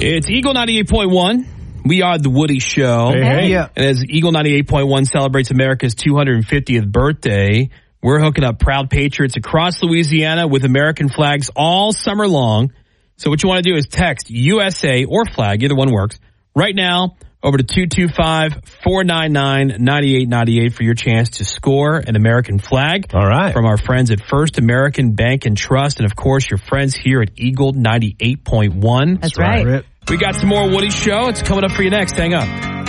It's Eagle 98.1. We are the Woody Show. Hey. Yeah. And as Eagle 98.1 celebrates America's 250th birthday, we're hooking up proud patriots across Louisiana with American flags all summer long. So what you want to do is text USA or flag, either one works, right now over to 225-499-9898 for your chance to score an American flag. All right. From our friends at First American Bank and Trust, and of course your friends here at Eagle 98.1. That's right. We got some more Woody Show. It's coming up for you next. Hang up.